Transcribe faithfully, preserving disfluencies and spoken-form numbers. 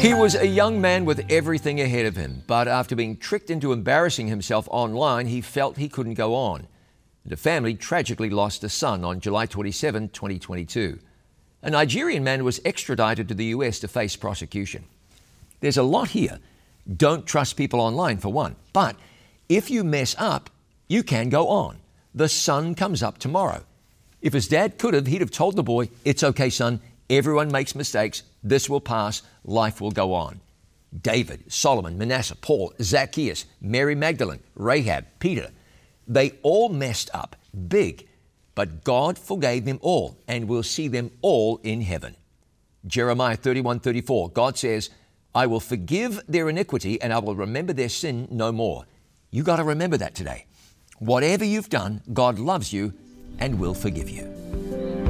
He was a young man with everything ahead of him, but after being tricked into embarrassing himself online, he felt he couldn't go on. The family tragically lost a son on July twenty-seventh, twenty twenty-two. A Nigerian man was extradited to the U S to face prosecution. There's a lot here. Don't trust people online, for one. But if you mess up, you can go on. The sun comes up tomorrow. If his dad could have, he'd have told the boy, "It's okay, son. Everyone makes mistakes. This will pass. Life will go on." David, Solomon, Manasseh, Paul, Zacchaeus, Mary Magdalene, Rahab, Peter, they all messed up big, but God forgave them all, and we'll see them all in heaven. Jeremiah thirty-one thirty-four, God says, "I will forgive their iniquity and I will remember their sin no more." You got to remember that today. Whatever you've done, God loves you and will forgive you.